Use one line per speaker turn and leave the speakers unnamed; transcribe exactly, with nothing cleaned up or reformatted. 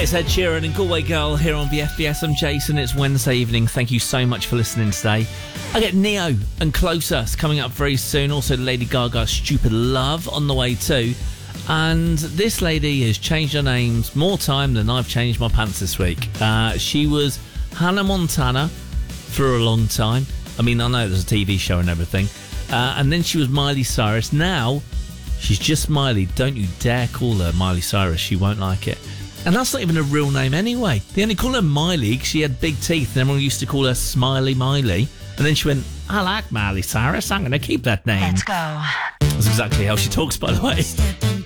It's Ed Sheeran and Galway Girl here on V F B S. I'm Jason. It's Wednesday evening. Thank you so much for listening today. I get Neo and Closer coming up very soon. Also Lady Gaga's Stupid Love on the way too. And this lady has changed her names more time than I've changed my pants this week. Uh, she was Hannah Montana for a long time. I mean, I know there's a T V show and everything. Uh, and then she was Miley Cyrus. Now she's just Miley. Don't you dare call her Miley Cyrus. She won't like it. And that's not even a real name anyway. They only call her Miley because she had big teeth and everyone used to call her Smiley Miley. And then she went, I like Miley Cyrus. I'm going to keep that name.
Let's go.
That's exactly how she talks, by the way.